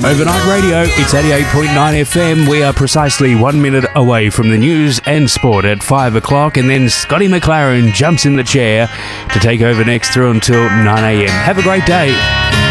Overnight Radio, it's 88.9 FM. We are precisely 1 minute away from the news and sport at 5 o'clock, and then Scotty McLaren jumps in the chair to take over next through until 9 a.m. Have a great day.